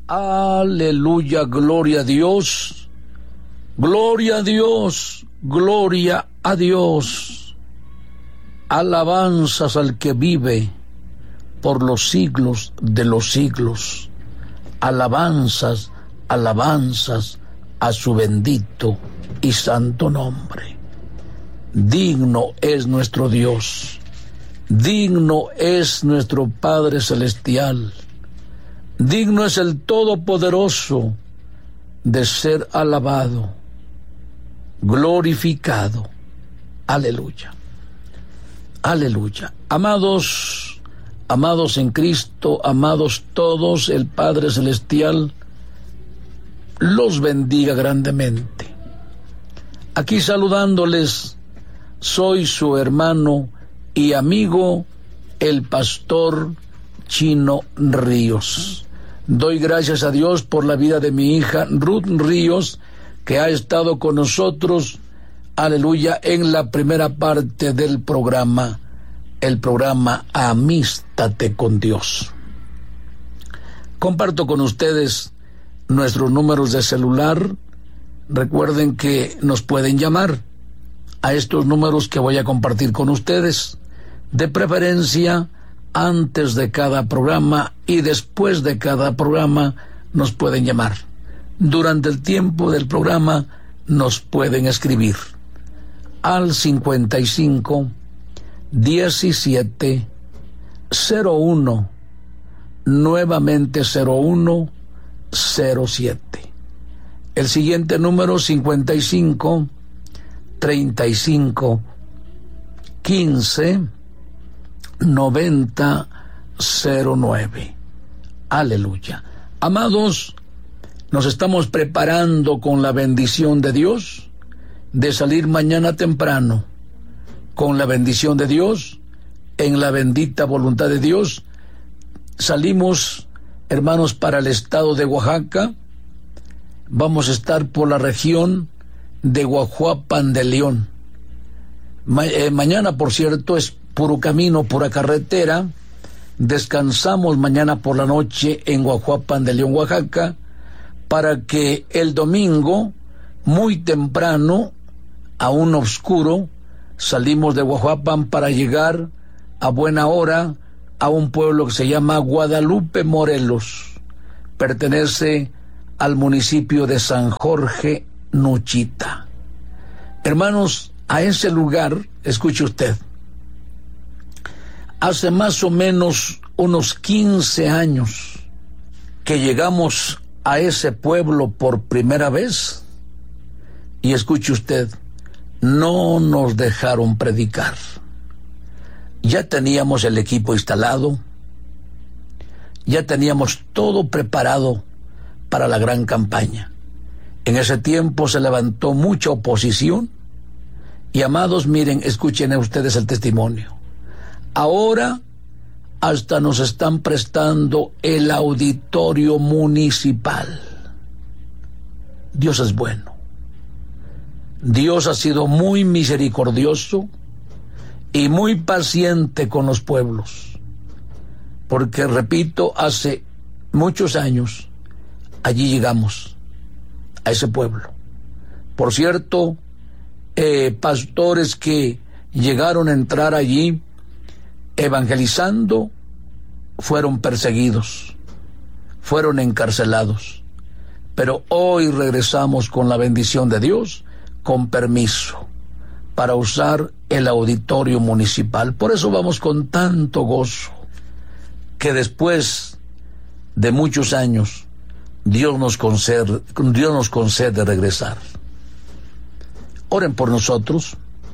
Aleluya, gloria a Dios, gloria a Dios, gloria a Dios. Alabanzas al que vive por los siglos de los siglos. Alabanzas, alabanzas a su bendito y santo nombre. Digno es nuestro Dios, digno es nuestro Padre Celestial, digno es el Todopoderoso de ser alabado, glorificado. Aleluya, aleluya. Amados, amados en Cristo, amados todos, el Padre Celestial los bendiga grandemente. Aquí saludándoles, soy su hermano y amigo, el pastor Chino Ríos. Doy gracias a Dios por la vida de mi hija Ruth Ríos, que ha estado con nosotros, aleluya, en la primera parte del programa, el programa Amístate con Dios. Comparto con ustedes nuestros números de celular. Recuerden que nos pueden llamar a estos números que voy a compartir con ustedes, de preferencia antes de cada programa y después de cada programa nos pueden llamar. Durante el tiempo del programa nos pueden escribir al 55 17 01, nuevamente 01 07. El siguiente número 55 35 15 90 09. Aleluya. Amados, nos estamos preparando con la bendición de Dios de salir mañana temprano, con la bendición de Dios, en la bendita voluntad de Dios. Salimos, hermanos, para el estado de Oaxaca. Vamos a estar por la región de Guajuapan de León. Mañana, por cierto, es puro camino, pura carretera. Descansamos mañana por la noche en Guajuapan de León, Oaxaca, para que el domingo, muy temprano, aún oscuro, salimos de Guajuapan para llegar a buena hora a un pueblo que se llama Guadalupe, Morelos. Pertenece al municipio de San Jorge, Nuchita. Hermanos, a ese lugar, escuche usted, hace más o menos unos 15 años que llegamos a ese pueblo por primera vez, y escuche usted, no nos dejaron predicar. Ya teníamos el equipo instalado, ya teníamos todo preparado para la gran campaña. En ese tiempo se levantó mucha oposición y, amados, miren, escuchen ustedes el testimonio. Ahora hasta nos están prestando el auditorio municipal. Dios es bueno. Dios ha sido muy misericordioso y muy paciente con los pueblos, porque, repito, hace muchos años allí llegamos, a ese pueblo. Por cierto, pastores que llegaron a entrar allí evangelizando fueron perseguidos, fueron encarcelados, pero hoy regresamos con la bendición de Dios, con permiso, para usar el auditorio municipal. Por eso vamos con tanto gozo, que después de muchos años Dios nos concede regresar. Oren por nosotros,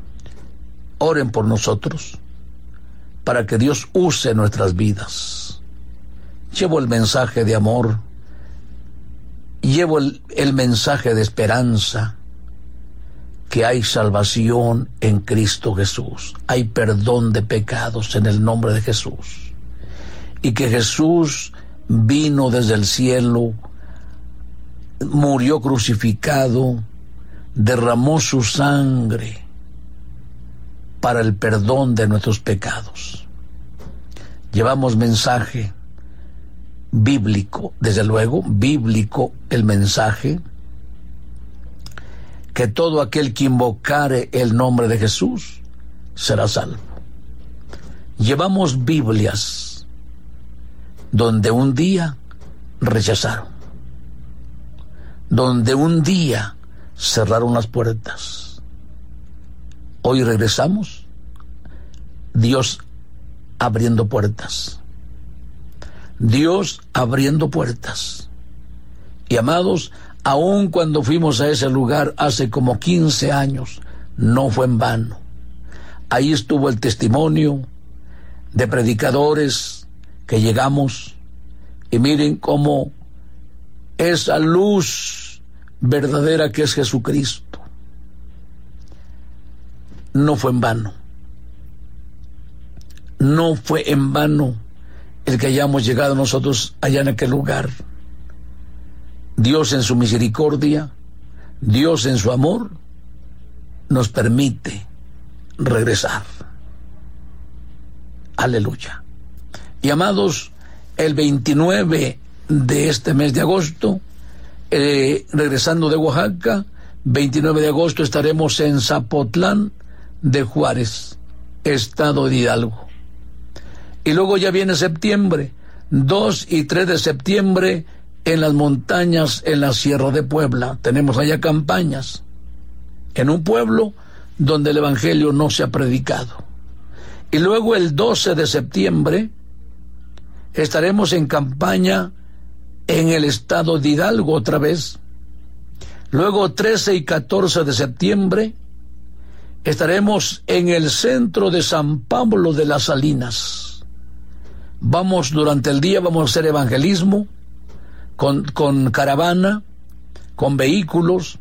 para que Dios use nuestras vidas. Llevo el mensaje de amor, llevo el mensaje de esperanza, que hay salvación en Cristo Jesús, hay perdón de pecados en el nombre de Jesús, y que Jesús vino desde el cielo, murió crucificado, derramó su sangre para el perdón de nuestros pecados. Llevamos mensaje bíblico, desde luego, bíblico el mensaje, que todo aquel que invocare el nombre de Jesús será salvo. Llevamos Biblias donde un día rechazaron, donde un día cerraron las puertas. Hoy regresamos, Dios abriendo puertas. Dios abriendo puertas. Y amados, aun cuando fuimos a ese lugar hace como 15 años, no fue en vano. Ahí estuvo el testimonio de predicadores que llegamos, y miren cómo esa luz verdadera que es Jesucristo no fue en vano. No fue en vano el que hayamos llegado nosotros allá en aquel lugar. Dios en su misericordia, Dios en su amor, nos permite regresar. Aleluya. Y amados, el 29 de este mes de agosto, regresando de Oaxaca, 29 de agosto estaremos en Zapotlán de Juárez, estado de Hidalgo. Y luego ya viene septiembre, 2 y 3 de septiembre, en las montañas, en la Sierra de Puebla. Tenemos allá campañas, en un pueblo donde el Evangelio no se ha predicado. Y luego el 12 de septiembre estaremos en campaña en el estado de Hidalgo otra vez. Luego 13 y 14 de septiembre estaremos en el centro de San Pablo de las Salinas. Vamos durante el día, vamos a hacer evangelismo con caravana, con vehículos,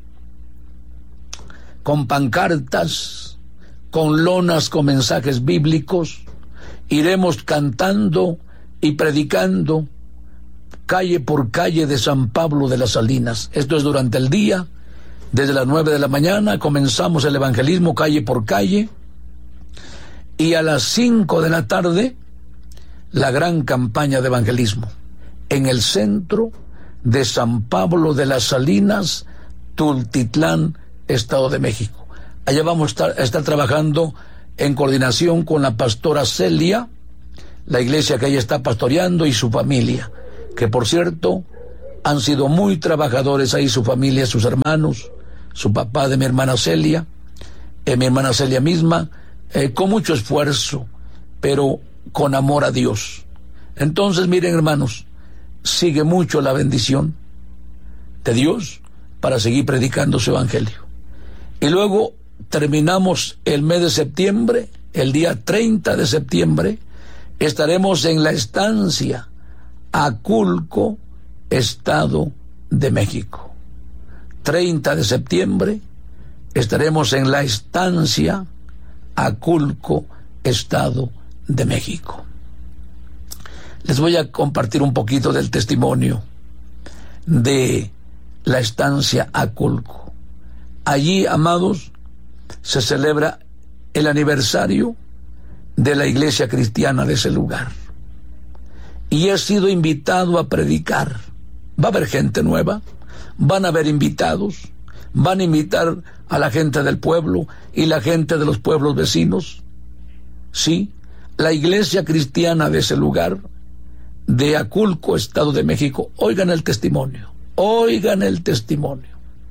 con pancartas, con lonas con mensajes bíblicos. Iremos cantando y predicando calle por calle de San Pablo de las Salinas. Esto es durante el día, desde las 9 de la mañana comenzamos el evangelismo calle por calle, y a las 5 de la tarde la gran campaña de evangelismo en el centro de San Pablo de las Salinas, Tultitlán, Estado de México. Allá vamos a estar trabajando en coordinación con la pastora Celia, la iglesia que ella está pastoreando, y su familia, que por cierto han sido muy trabajadores ahí, su familia, sus hermanos, su papá de mi hermana Celia, mi hermana Celia misma, con mucho esfuerzo, pero con amor a Dios. Entonces, miren, hermanos, sigue mucho la bendición de Dios para seguir predicando su evangelio. Y luego terminamos el mes de septiembre, el día 30 de septiembre, estaremos en la estancia Aculco, Estado de México. 30 de septiembre estaremos en la estancia Aculco, Estado de México. Les voy a compartir un poquito del testimonio de la estancia Aculco. Allí, amados, se celebra el aniversario de la iglesia cristiana de ese lugar. Y he sido invitado a predicar. Va a haber gente nueva, van a haber invitados, van a invitar a la gente del pueblo y la gente de los pueblos vecinos. Sí, la iglesia cristiana de ese lugar, de Aculco, Estado de México. Oigan el testimonio, oigan el testimonio.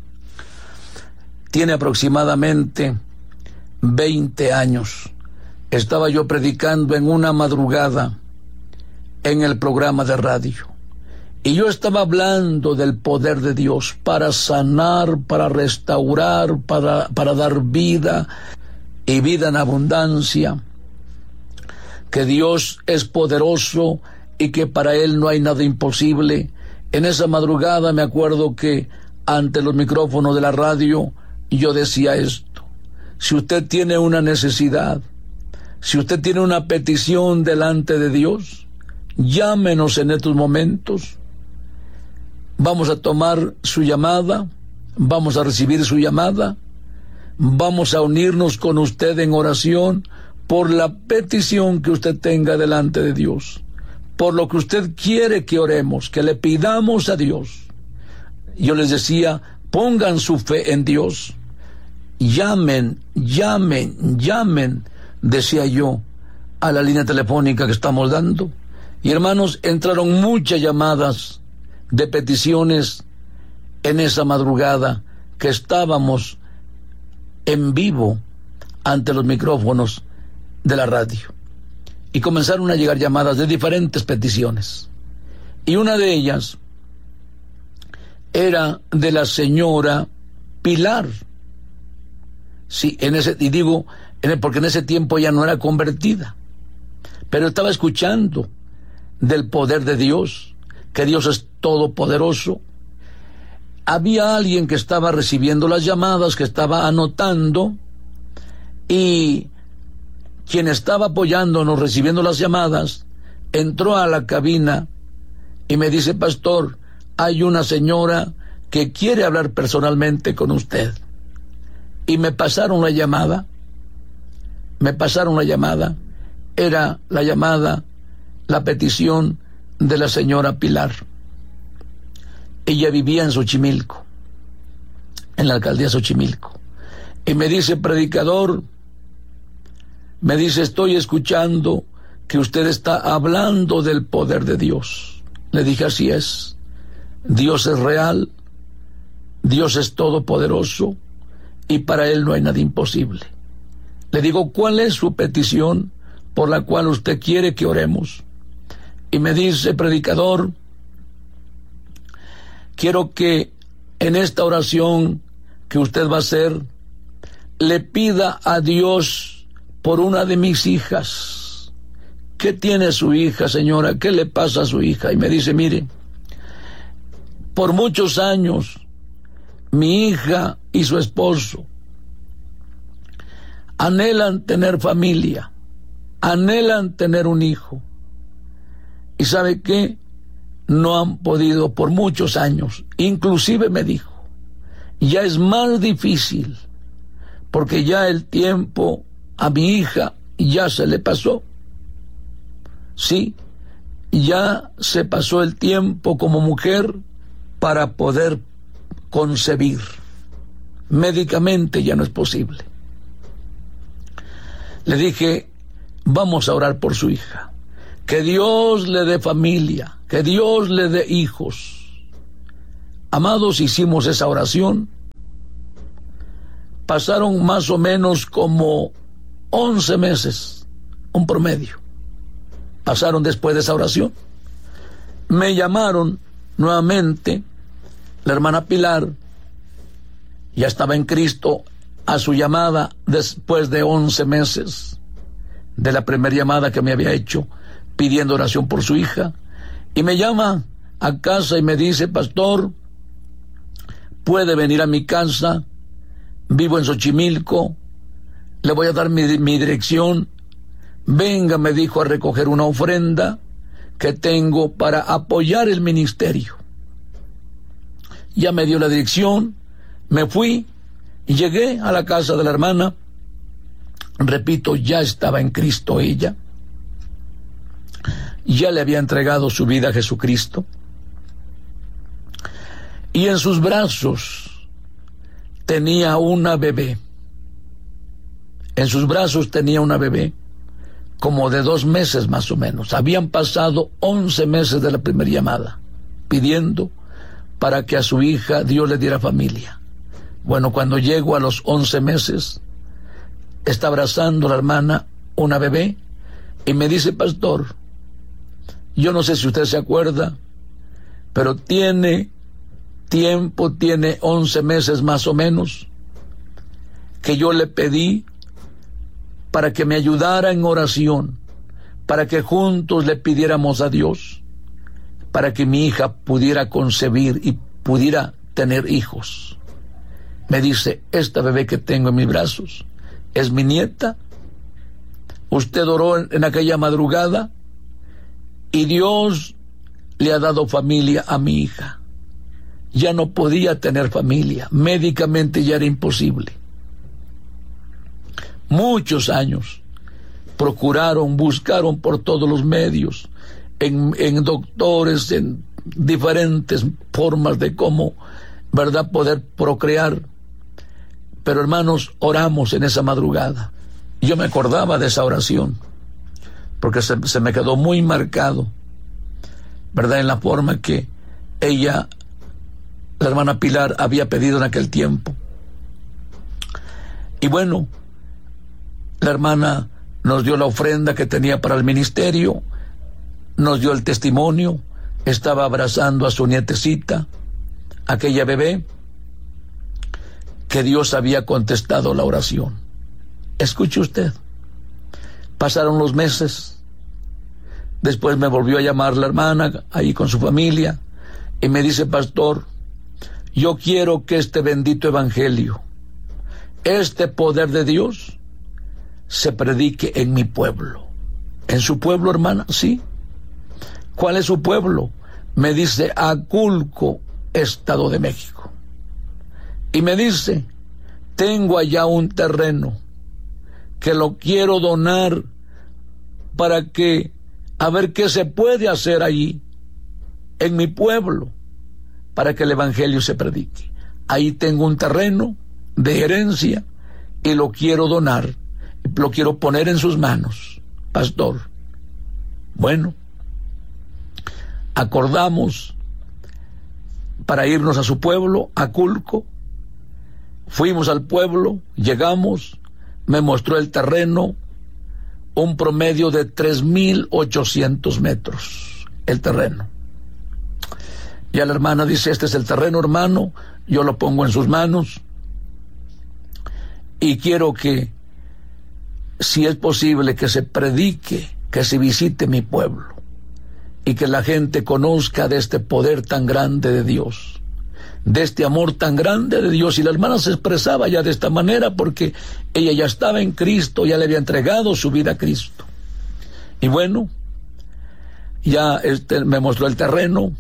Tiene aproximadamente 20 años. Estaba yo predicando en una madrugada en el programa de radio, y yo estaba hablando del poder de Dios para sanar, para restaurar, para dar vida, y vida en abundancia, que Dios es poderoso y que para Él no hay nada imposible. En esa madrugada me acuerdo que ante los micrófonos de la radio yo decía esto: si usted tiene una necesidad, si usted tiene una petición delante de Dios, llámenos en estos momentos. Vamos a tomar su llamada, vamos a recibir su llamada, vamos a unirnos con usted en oración por la petición que usted tenga delante de Dios, por lo que usted quiere que oremos, que le pidamos a Dios. Yo les decía, pongan su fe en Dios. Llamen, decía yo, a la línea telefónica que estamos dando. Y hermanos, entraron muchas llamadas de peticiones en esa madrugada que estábamos en vivo ante los micrófonos de la radio. Y comenzaron a llegar llamadas de diferentes peticiones. Y una de ellas era de la señora Pilar. Sí, porque en ese tiempo ya no era convertida, pero estaba escuchando del poder de Dios, que Dios es todopoderoso. Había alguien que estaba recibiendo las llamadas, que estaba anotando, y quien estaba apoyándonos, recibiendo las llamadas, entró a la cabina y me dice: pastor, hay una señora que quiere hablar personalmente con usted. Y me pasaron la llamada. Era la llamada, la petición de la señora Pilar. Ella vivía en Xochimilco, en la alcaldía Xochimilco. Y me dice: predicador, estoy escuchando que usted está hablando del poder de Dios. Le dije: así es. Dios es real, Dios es todopoderoso, y para Él no hay nada imposible. Le digo: ¿cuál es su petición por la cual usted quiere que oremos? Y me dice: predicador, quiero que en esta oración que usted va a hacer, le pida a Dios por una de mis hijas. ¿Qué tiene su hija, señora? ¿Qué le pasa a su hija? Y me dice: mire, por muchos años mi hija y su esposo anhelan tener familia, anhelan tener un hijo. ¿Y sabe qué? No han podido por muchos años. Inclusive me dijo, ya es más difícil, porque ya el tiempo a mi hija ya se le pasó. Sí, ya se pasó el tiempo como mujer para poder concebir. Médicamente ya no es posible. Le dije: vamos a orar por su hija, que Dios le dé familia, que Dios le dé hijos. Amados, hicimos esa oración. Pasaron más o menos como 11 meses, un promedio. Pasaron después de esa oración. Me llamaron nuevamente. La hermana Pilar ya estaba en Cristo a su llamada después de 11 meses de la primera llamada que me había hecho pidiendo oración por su hija. Y me llama a casa y me dice: pastor, puede venir a mi casa, vivo en Xochimilco, le voy a dar mi dirección. Venga, me dijo, a recoger una ofrenda que tengo para apoyar el ministerio. Ya me dio la dirección, me fui y llegué a la casa de la hermana. Repito, ya estaba en Cristo ella. Ya le había entregado su vida a Jesucristo. Y en sus brazos tenía una bebé. En sus brazos tenía una bebé como de 2 meses más o menos. Habían pasado 11 meses de la primera llamada, pidiendo para que a su hija Dios le diera familia. Bueno, cuando llego a los 11 meses, está abrazando la hermana una bebé y me dice: pastor, yo no sé si usted se acuerda, pero tiene 11 meses más o menos, que yo le pedí para que me ayudara en oración, para que juntos le pidiéramos a Dios, para que mi hija pudiera concebir y pudiera tener hijos. Me dice: esta bebé que tengo en mis brazos es mi nieta. Usted oró en aquella madrugada y Dios le ha dado familia a mi hija. Ya no podía tener familia, médicamente ya era imposible. Muchos años procuraron, buscaron por todos los medios, en doctores, en diferentes formas de cómo, ¿verdad?, poder procrear. Pero hermanos, oramos en esa madrugada. Yo me acordaba de esa oración, porque se me quedó muy marcado, ¿verdad?, en la forma que ella, la hermana Pilar, había pedido en aquel tiempo. Y bueno, la hermana nos dio la ofrenda que tenía para el ministerio, nos dio el testimonio, estaba abrazando a su nietecita, aquella bebé, que Dios había contestado la oración. Escuche usted, pasaron los meses, después me volvió a llamar la hermana, ahí con su familia, y me dice: pastor, yo quiero que este bendito evangelio, este poder de Dios, se predique en mi pueblo. ¿En su pueblo, hermana? Sí. ¿Cuál es su pueblo? Me dice: Aculco, Estado de México. Y me dice: tengo allá un terreno que lo quiero donar para que, a ver qué se puede hacer allí, en mi pueblo, para que el evangelio se predique. Ahí tengo un terreno de herencia y lo quiero donar, lo quiero poner en sus manos, pastor. Bueno, acordamos para irnos a su pueblo, Aculco. Fuimos al pueblo, llegamos, me mostró el terreno, un promedio de 3,800 metros, el terreno. Ya la hermana dice: este es el terreno, hermano, yo lo pongo en sus manos y quiero que, si es posible, que se predique, que se visite mi pueblo y que la gente conozca de este poder tan grande de Dios, de este amor tan grande de Dios. Y la hermana se expresaba ya de esta manera porque ella ya estaba en Cristo, ya le había entregado su vida a Cristo. Y bueno, ya me mostró el terreno.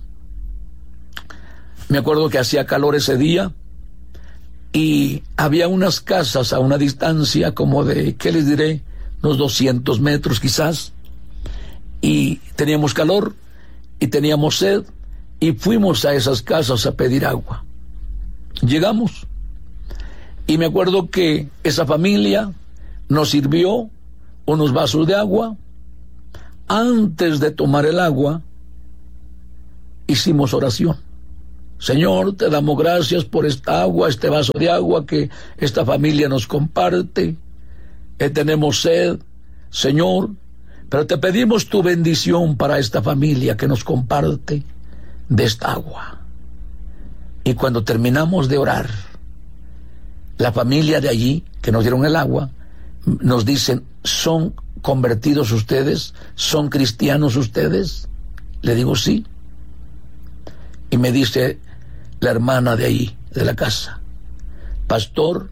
Me acuerdo que hacía calor ese día y había unas casas a una distancia como de, ¿qué les diré?, unos 200 metros quizás, y teníamos calor y teníamos sed y fuimos a esas casas a pedir agua. Llegamos y me acuerdo que esa familia nos sirvió unos vasos de agua. Antes de tomar el agua hicimos oración. Señor, te damos gracias por esta agua, este vaso de agua que esta familia nos comparte. Tenemos sed, Señor, pero te pedimos tu bendición para esta familia que nos comparte de esta agua. Y cuando terminamos de orar, la familia de allí, que nos dieron el agua, nos dicen: ¿son convertidos ustedes? ¿Son cristianos ustedes? Le digo: sí. Y me dice la hermana de ahí, de la casa: pastor,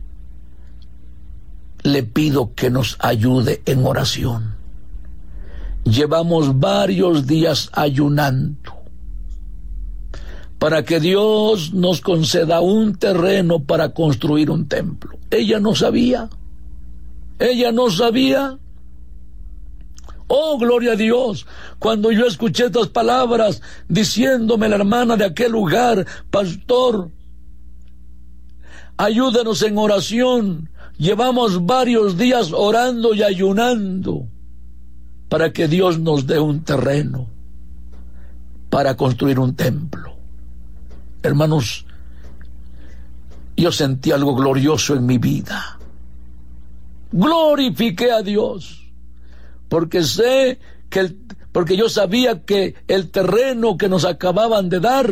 le pido que nos ayude en oración. Llevamos varios días ayunando para que Dios nos conceda un terreno para construir un templo. Ella no sabía. Oh, gloria a Dios. Cuando yo escuché estas palabras diciéndome la hermana de aquel lugar: pastor, ayúdanos en oración. Llevamos varios días orando y ayunando para que Dios nos dé un terreno para construir un templo. Hermanos, yo sentí algo glorioso en mi vida. Glorifiqué a Dios, porque porque yo sabía que el terreno que nos acababan de dar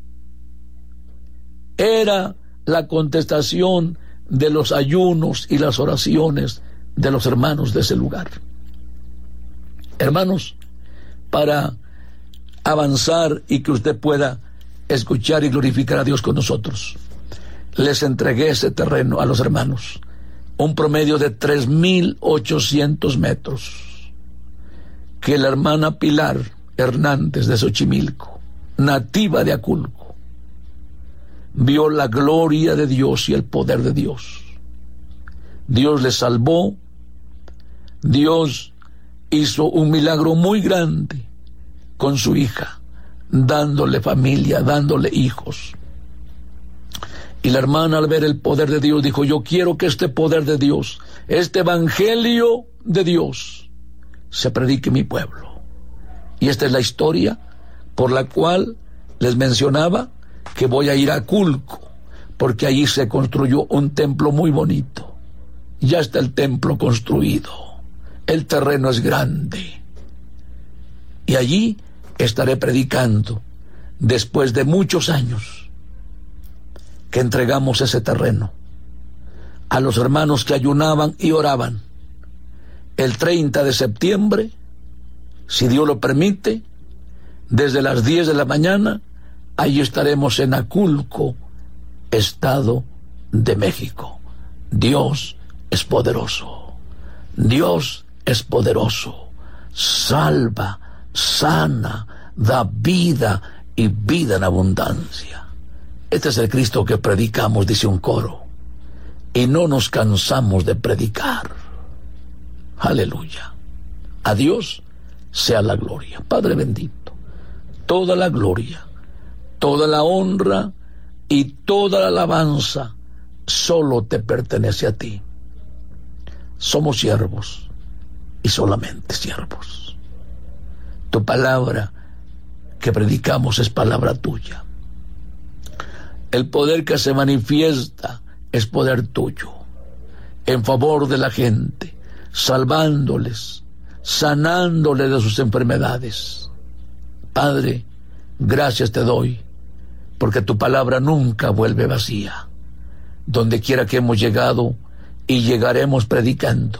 era la contestación de los ayunos y las oraciones de los hermanos de ese lugar. Hermanos, para avanzar y que usted pueda escuchar y glorificar a Dios con nosotros, les entregué ese terreno a los hermanos, un promedio de 3,800 metros, que la hermana Pilar Hernández de Xochimilco, nativa de Aculco, vio la gloria de Dios y el poder de Dios. Dios le salvó. Dios hizo un milagro muy grande con su hija, dándole familia, dándole hijos. Y la hermana, al ver el poder de Dios, dijo: yo quiero que este poder de Dios, este evangelio de Dios, se predique en mi pueblo. Y esta es la historia por la cual les mencionaba que voy a ir a Culco, porque allí se construyó un templo muy bonito. Ya está el templo construido, el terreno es grande, y allí estaré predicando después de muchos años que entregamos ese terreno a los hermanos que ayunaban y oraban. El 30 de septiembre, si Dios lo permite, desde las 10 de la mañana, allí estaremos en Aculco, Estado de México. Dios es poderoso. Dios es poderoso. Salva, sana, da vida y vida en abundancia. Este es el Cristo que predicamos, dice un coro, y no nos cansamos de predicar. Aleluya. A Dios sea la gloria. Padre bendito, toda la gloria, toda la honra y toda la alabanza solo te pertenece a ti. Somos siervos y solamente siervos. Tu palabra que predicamos es palabra tuya. El poder que se manifiesta es poder tuyo, en favor de la gente, salvándoles, sanándoles de sus enfermedades. Padre, gracias te doy, porque tu palabra nunca vuelve vacía. Donde quiera que hemos llegado y llegaremos predicando,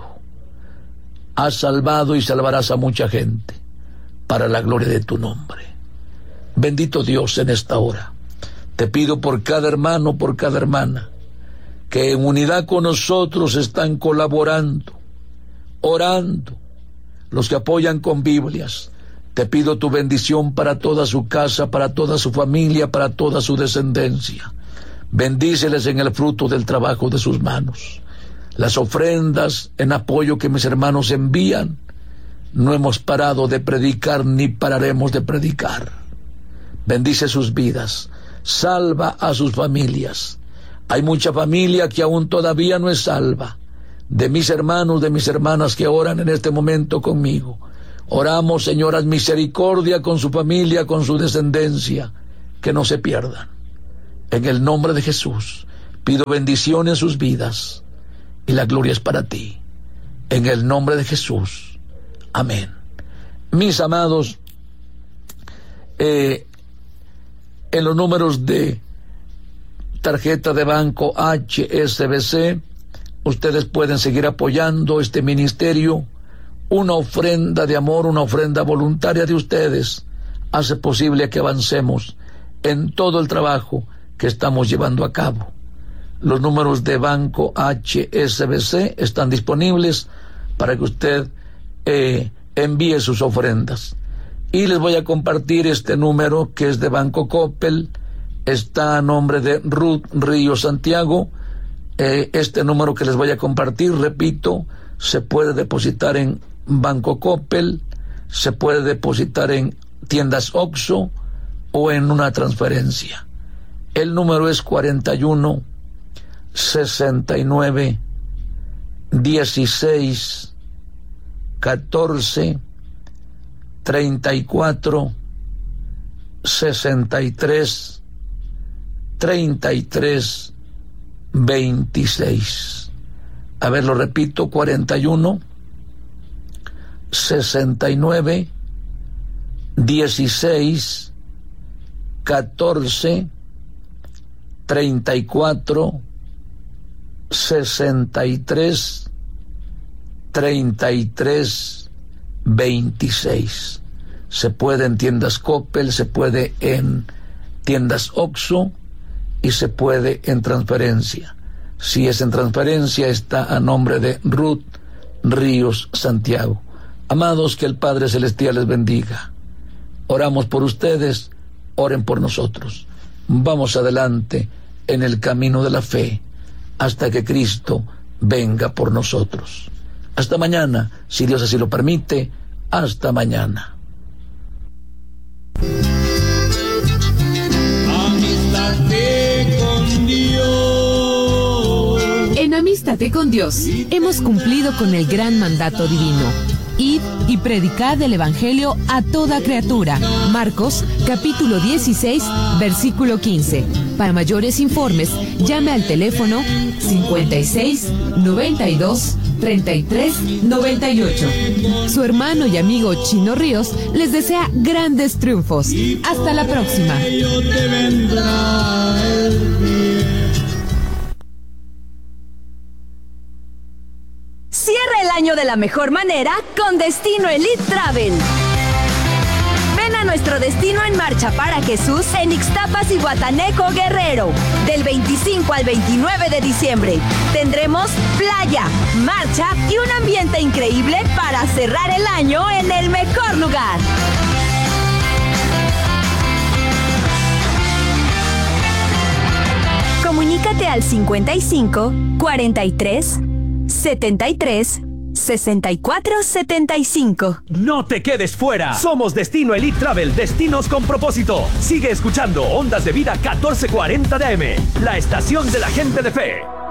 has salvado y salvarás a mucha gente para la gloria de tu nombre. Bendito Dios, en esta hora te pido por cada hermano, por cada hermana, que en unidad con nosotros están colaborando, orando, los que apoyan con Biblias. Te pido tu bendición para toda su casa, para toda su familia, para toda su descendencia. Bendíceles en el fruto del trabajo de sus manos. Las ofrendas en apoyo que mis hermanos envían, no hemos parado de predicar ni pararemos de predicar. Bendice sus vidas, salva a sus familias. Hay mucha familia que aún todavía no es salva. De mis hermanos, de mis hermanas que oran en este momento conmigo, oramos, Señor, haz misericordia con su familia, con su descendencia, que no se pierdan. En el nombre de Jesús, pido bendición en sus vidas, y la gloria es para ti. En el nombre de Jesús. Amén. Mis amados, en los números de tarjeta de banco HSBC, ustedes pueden seguir apoyando este ministerio. Una ofrenda de amor, una ofrenda voluntaria de ustedes hace posible que avancemos en todo el trabajo que estamos llevando a cabo. Los números de banco HSBC están disponibles para que usted envíe sus ofrendas. Y les voy a compartir este número que es de Banco Coppel, está a nombre de Ruth Ríos Santiago. Este número que les voy a compartir, repito, se puede depositar en Banco Coppel, se puede depositar en tiendas Oxxo o en una transferencia. El número es 41 69 16 14 34 63 33 26. A ver, lo repito: 41 69 16 14 34 63 33 26. Se puede en tiendas Coppel, se puede en tiendas Oxxo y se puede en transferencia. Si es en transferencia, está a nombre de Ruth Ríos Santiago. Amados, que el Padre Celestial les bendiga. Oramos por ustedes, oren por nosotros. Vamos adelante en el camino de la fe hasta que Cristo venga por nosotros. Hasta mañana, si Dios así lo permite. Hasta mañana. Conéctate con Dios. Hemos cumplido con el gran mandato divino. Id y predicad el Evangelio a toda criatura. Marcos, capítulo 16, versículo 15. Para mayores informes, llame al teléfono 56 92 33 98. Su hermano y amigo Chino Ríos les desea grandes triunfos. Hasta la próxima. Cierra el año de la mejor manera con Destino Elite Travel. Ven a nuestro Destino en Marcha para Jesús en Ixtapas y Guatanejo, Guerrero. Del 25 al 29 de diciembre tendremos playa, marcha y un ambiente increíble para cerrar el año en el mejor lugar. Comunícate al 55 43 73 64 75. No te quedes fuera. Somos Destino Elite Travel, destinos con propósito. Sigue escuchando Ondas de Vida 1440 de AM, la estación de la gente de fe.